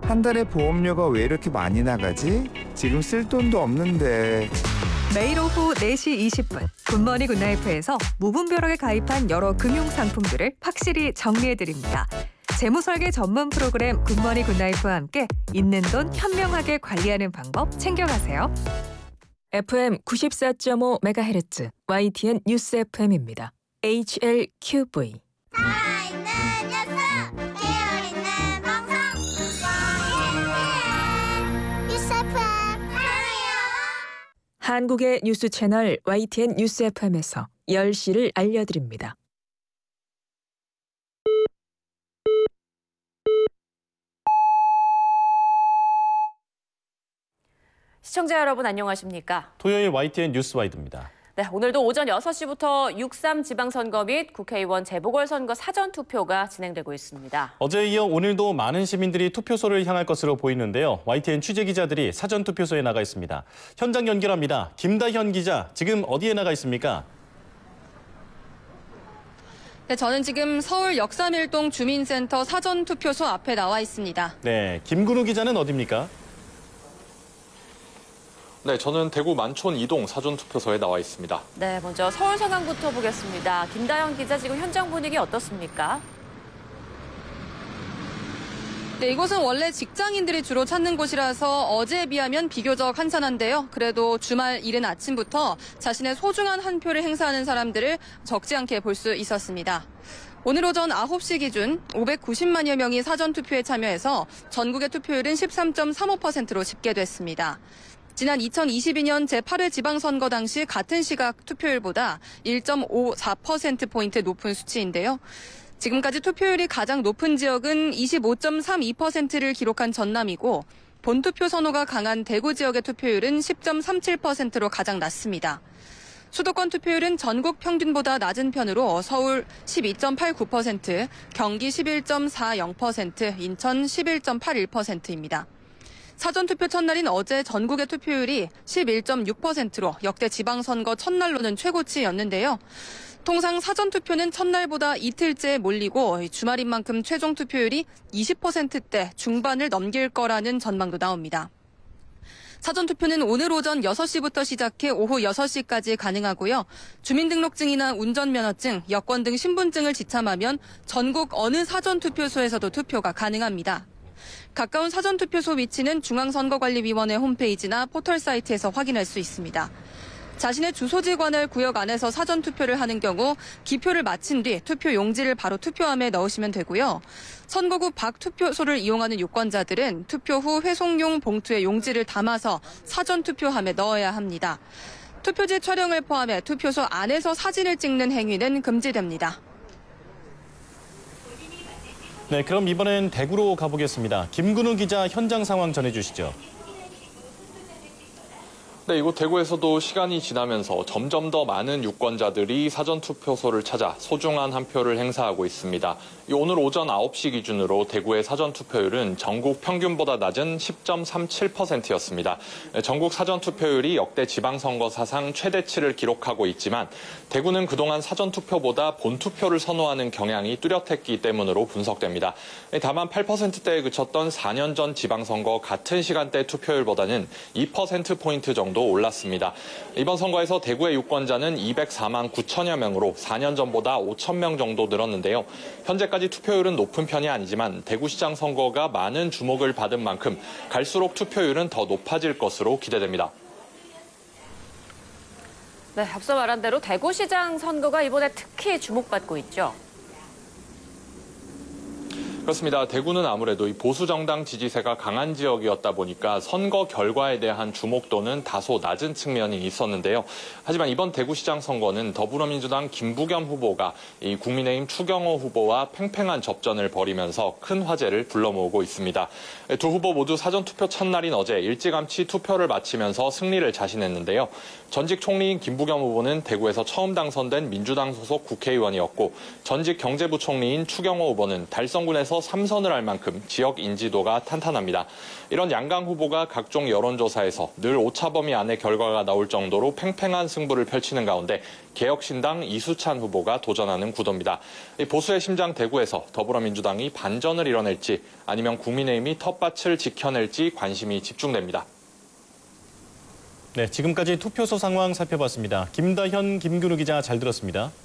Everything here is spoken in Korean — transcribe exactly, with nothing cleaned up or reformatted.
한 달에 보험료가 왜 이렇게 많이 나가지? 지금 쓸 돈도 없는데. 매일 오후 네 시 이십 분 굿모닝 굿나이프에서 무분별하게 가입한 여러 금융 상품들을 확실히 정리해드립니다. 재무설계 전문 프로그램 굿모닝 굿나이프와 함께 있는 돈 현명하게 관리하는 방법 챙겨가세요. 에프엠 구십사 점 오 메가헤르츠 와이티엔 뉴스 에프엠입니다. 에이치엘큐브이 살아있는 뉴스, 깨어있는 방송, 와이티엔 뉴스 에프엠 사랑해요. 한국의 뉴스 채널 와이티엔 뉴스 에프엠에서 열 시를 알려드립니다. 시청자 여러분 안녕하십니까? 토요일 와이티엔 뉴스와이드입니다. 네, 오늘도 오전 여섯 시부터 육삼 지방선거 및 국회의원 재보궐선거 사전투표가 진행되고 있습니다. 어제에 이어 오늘도 많은 시민들이 투표소를 향할 것으로 보이는데요. 와이티엔 취재기자들이 사전투표소에 나가 있습니다. 현장 연결합니다. 김다현 기자, 지금 어디에 나가 있습니까? 네, 저는 지금 서울 역삼일동 주민센터 사전투표소 앞에 나와 있습니다. 네, 김근우 기자는 어디입니까? 네, 저는 대구 만촌 이동 사전투표소에 나와 있습니다. 네, 먼저 서울 상황부터 보겠습니다. 김다현 기자, 지금 현장 분위기 어떻습니까? 네, 이곳은 원래 직장인들이 주로 찾는 곳이라서 어제에 비하면 비교적 한산한데요. 그래도 주말 이른 아침부터 자신의 소중한 한 표를 행사하는 사람들을 적지 않게 볼 수 있었습니다. 오늘 오전 아홉 시 기준 오백구십만여 명이 사전투표에 참여해서 전국의 투표율은 십삼 점 삼오 퍼센트로 집계됐습니다. 지난 이천이십이 년 제팔 회 지방선거 당시 같은 시각 투표율보다 일 점 오사 퍼센트포인트 높은 수치인데요. 지금까지 투표율이 가장 높은 지역은 이십오 점 삼이 퍼센트를 기록한 전남이고 본투표 선호가 강한 대구 지역의 투표율은 십 점 삼칠 퍼센트로 가장 낮습니다. 수도권 투표율은 전국 평균보다 낮은 편으로 서울 십이 점 팔구 퍼센트, 경기 십일 점 사영 퍼센트, 인천 십일 점 팔일 퍼센트입니다. 사전투표 첫날인 어제 전국의 투표율이 십일 점 육 퍼센트로 역대 지방선거 첫날로는 최고치였는데요. 통상 사전투표는 첫날보다 이틀째 몰리고 주말인 만큼 최종 투표율이 이십 퍼센트대 중반을 넘길 거라는 전망도 나옵니다. 사전투표는 오늘 오전 여섯 시부터 시작해 오후 여섯 시까지 가능하고요. 주민등록증이나 운전면허증, 여권 등 신분증을 지참하면 전국 어느 사전투표소에서도 투표가 가능합니다. 가까운 사전투표소 위치는 중앙선거관리위원회 홈페이지나 포털 사이트에서 확인할 수 있습니다. 자신의 주소지 관할 구역 안에서 사전투표를 하는 경우 기표를 마친 뒤 투표 용지를 바로 투표함에 넣으시면 되고요. 선거구 밖 투표소를 이용하는 유권자들은 투표 후 회송용 봉투에 용지를 담아서 사전투표함에 넣어야 합니다. 투표지 촬영을 포함해 투표소 안에서 사진을 찍는 행위는 금지됩니다. 네, 그럼 이번엔 대구로 가보겠습니다. 김근우 기자 현장 상황 전해주시죠. 네, 이곳 대구에서도 시간이 지나면서 점점 더 많은 유권자들이 사전투표소를 찾아 소중한 한 표를 행사하고 있습니다. 오늘 오전 아홉 시 기준으로 대구의 사전투표율은 전국 평균보다 낮은 십 점 삼칠 퍼센트였습니다. 전국 사전투표율이 역대 지방선거 사상 최대치를 기록하고 있지만 대구는 그동안 사전투표보다 본투표를 선호하는 경향이 뚜렷했기 때문으로 분석됩니다. 다만 팔 퍼센트대에 그쳤던 사 년 전 지방선거 같은 시간대 투표율보다는 이 퍼센트포인트 정도 올랐습니다. 이번 선거에서 대구의 유권자는 이백사만 구천여 명으로 사 년 전보다 오천 명 정도 늘었는데요. 현재까지 투표율은 높은 편이 아니지만 대구시장 선거가 많은 주목을 받은 만큼 갈수록 투표율은 더 높아질 것으로 기대됩니다. 네, 앞서 말한 대로 대구시장 선거가 이번에 특히 주목받고 있죠. 그렇습니다. 대구는 아무래도 이 보수 정당 지지세가 강한 지역이었다 보니까 선거 결과에 대한 주목도는 다소 낮은 측면이 있었는데요. 하지만 이번 대구시장 선거는 더불어민주당 김부겸 후보가 이 국민의힘 추경호 후보와 팽팽한 접전을 벌이면서 큰 화제를 불러모으고 있습니다. 두 후보 모두 사전투표 첫날인 어제 일찌감치 투표를 마치면서 승리를 자신했는데요. 전직 총리인 김부겸 후보는 대구에서 처음 당선된 민주당 소속 국회의원이었고 전직 경제부총리인 추경호 후보는 달성군에서 선에서 삼 선을 할 만큼 지역 인지도가 탄탄합니다. 이런 양강 후보가 각종 여론조사에서 늘 오차범위 안의 결과가 나올 정도로 팽팽한 승부를 펼치는 가운데 개혁신당 이수찬 후보가 도전하는 구도입니다. 보수의 심장 대구에서 더불어민주당이 반전을 이뤄낼지 아니면 국민의힘이 텃밭을 지켜낼지 관심이 집중됩니다. 네, 지금까지 투표소 상황 살펴봤습니다. 김다현, 김근우 기자 잘 들었습니다.